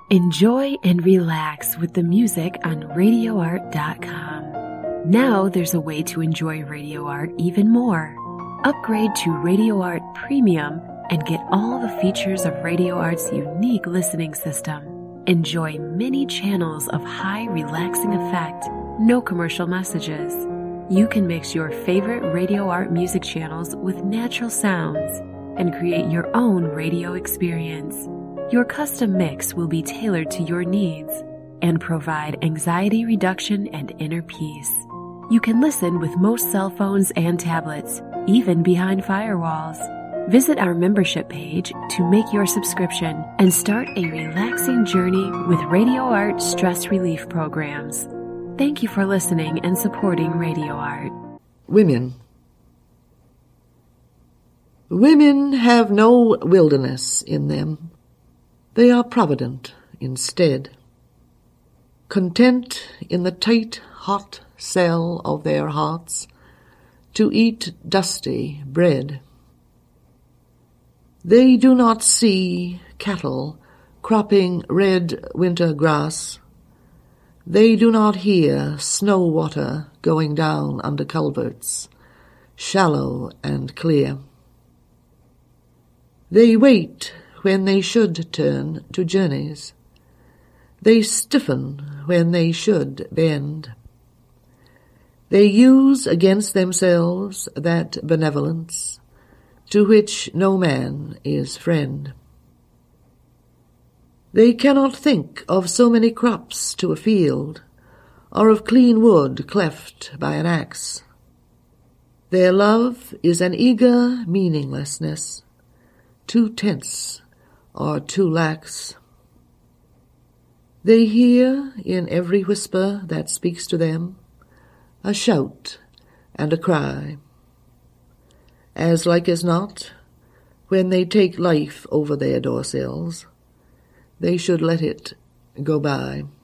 Enjoy and relax with the music on RadioArt.com. Now there's a way to enjoy Radio Art even more. Upgrade to Radio Art Premium and get all the features of Radio Art's unique listening system. Enjoy many channels of high relaxing effect, no commercial messages. You can mix your favorite Radio Art music channels with natural sounds and create your own radio experience. Your custom mix will be tailored to your needs and provide anxiety reduction and inner peace. You can listen with most cell phones and tablets, even behind firewalls. Visit our membership page to make your subscription and start a relaxing journey with Radio Art stress relief programs. Thank you for listening and supporting Radio Art. Women. Women have no wilderness in them. They are provident instead, content in the tight, hot cell of their hearts to eat dusty bread. They do not see cattle cropping red winter grass. They do not hear snow water going down under culverts, shallow and clear. They wait when they should turn to journeys. They stiffen when they should bend. They use against themselves that benevolence to which no man is friend. They cannot think of so many crops to a field, or of clean wood cleft by an axe. Their love is an eager meaninglessness, too tense or too lax. They hear in every whisper that speaks to them a shout and a cry. As like as not, when they take life over their doorsills, they should let it go by.